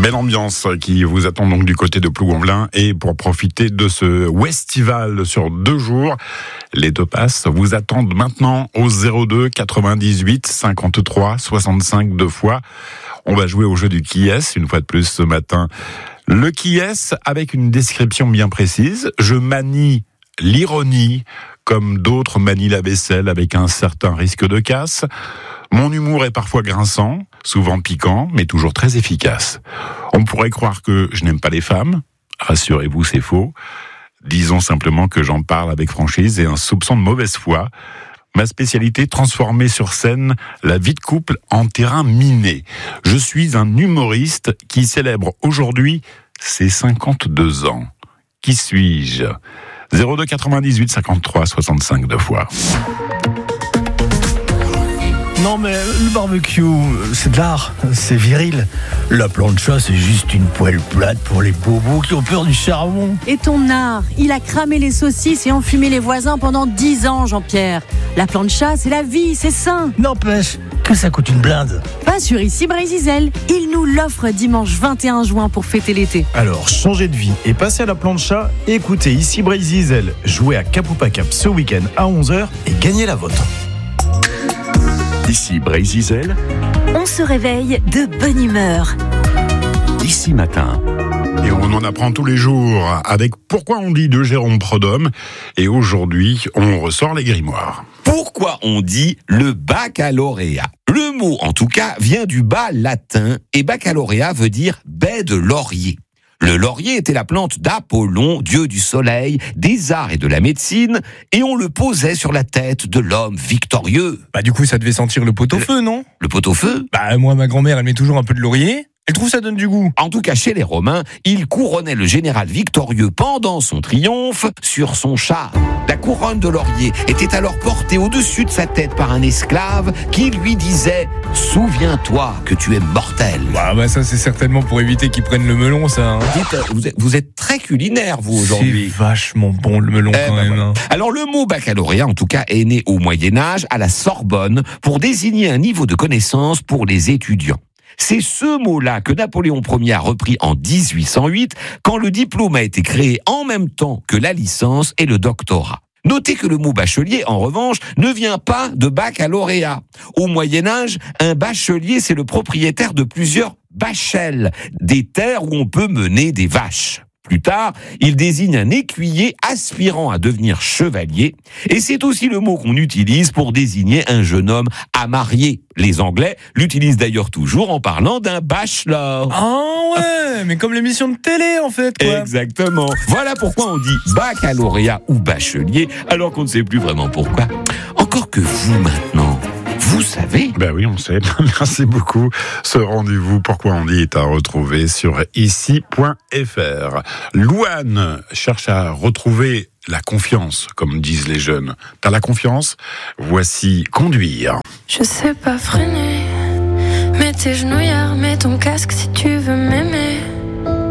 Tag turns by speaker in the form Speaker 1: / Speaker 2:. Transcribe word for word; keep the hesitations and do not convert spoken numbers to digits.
Speaker 1: Belle ambiance qui vous attend donc du côté de Plougonvelin. Et pour profiter de ce Westival sur deux jours, les deux passes vous attendent maintenant au zéro deux quatre-vingt-dix-huit cinquante-trois soixante-cinq deux fois. On va jouer au jeu du qui est une fois de plus ce matin. Le qui est avec une description bien précise. Je manie l'ironie comme d'autres manient la vaisselle avec un certain risque de casse. Mon humour est parfois grinçant, souvent piquant, mais toujours très efficace. On pourrait croire que je n'aime pas les femmes. Rassurez-vous, c'est faux. Disons simplement que j'en parle avec franchise et un soupçon de mauvaise foi. Ma spécialité, transformer sur scène la vie de couple en terrain miné. Je suis un humoriste qui célèbre aujourd'hui ses cinquante-deux ans. Qui suis-je ? zéro deux quatre-vingt-dix-huit cinquante-trois soixante-cinq deux fois.
Speaker 2: Non mais le barbecue, c'est de l'art, c'est viril. La plancha, c'est juste une poêle plate pour les bobos qui ont peur du charbon.
Speaker 3: Et ton art, il a cramé les saucisses et enfumé les voisins pendant dix ans, Jean-Pierre. La plancha, c'est la vie, c'est sain.
Speaker 2: N'empêche que ça coûte une blinde.
Speaker 3: Pas sur Ici Brésil. Il nous l'offre dimanche vingt et un juin pour fêter l'été.
Speaker 4: Alors, changez de vie et passez à la plancha. Écoutez Ici Brésil, jouez à Cap-ou-Pas-Cap ce week-end à onze heures et gagnez la vôtre.
Speaker 5: Ici Brésil,
Speaker 6: on se réveille de bonne humeur.
Speaker 5: Ici Matin.
Speaker 1: Et on en apprend tous les jours avec Pourquoi on dit de Jérôme Prodhomme. Et aujourd'hui, on ressort les grimoires.
Speaker 7: Pourquoi on dit le baccalauréat ? Le mot, en tout cas, vient du bas latin et baccalauréat veut dire baie de laurier. Le laurier était la plante d'Apollon, dieu du soleil, des arts et de la médecine, et on le posait sur la tête de l'homme victorieux.
Speaker 2: Bah du coup, ça devait sentir le pot-au-feu, non ?
Speaker 7: Le pot-au-feu ?
Speaker 2: Bah moi, ma grand-mère, elle met toujours un peu de laurier. Elle trouve ça donne du goût.
Speaker 7: En tout cas, chez les Romains, il couronnait le général victorieux pendant son triomphe sur son char. La couronne de laurier était alors portée au-dessus de sa tête par un esclave qui lui disait « Souviens-toi que tu es mortel ».
Speaker 2: Bah, bah ça, c'est certainement pour éviter qu'ils prennent le melon, ça. Hein.
Speaker 7: Dites, vous, êtes, vous êtes très culinaire, vous, aujourd'hui.
Speaker 2: C'est vachement bon, le melon,
Speaker 7: eh
Speaker 2: quand
Speaker 7: ben
Speaker 2: même.
Speaker 7: Voilà.
Speaker 2: Hein.
Speaker 7: Alors, le mot baccalauréat, en tout cas, est né au Moyen-Âge, à la Sorbonne, pour désigner un niveau de connaissance pour les étudiants. C'est ce mot-là que Napoléon Ier a repris en dix-huit cent huit, quand le diplôme a été créé en même temps que la licence et le doctorat. Notez que le mot bachelier, en revanche, ne vient pas de baccalauréat. Au Moyen-Âge, un bachelier, c'est le propriétaire de plusieurs bachelles, des terres où on peut mener des vaches. Plus tard, il désigne un écuyer aspirant à devenir chevalier, et c'est aussi le mot qu'on utilise pour désigner un jeune homme à marier. Les Anglais l'utilisent d'ailleurs toujours en parlant d'un bachelor.
Speaker 2: Ah ouais, mais comme l'émission de télé en fait, quoi.
Speaker 7: Exactement. Voilà pourquoi on dit baccalauréat ou bachelier, alors qu'on ne sait plus vraiment pourquoi. Encore que vous maintenant, vous savez.
Speaker 1: Ben oui, on sait. Merci beaucoup. Ce rendez-vous, Pourquoi on dit, est à retrouver sur ici point f r. Louane cherche à retrouver la confiance, comme disent les jeunes. T'as la confiance ? Voici Conduire.
Speaker 8: Je sais pas freiner. Mets tes genouillères, mets ton casque si tu veux m'aimer.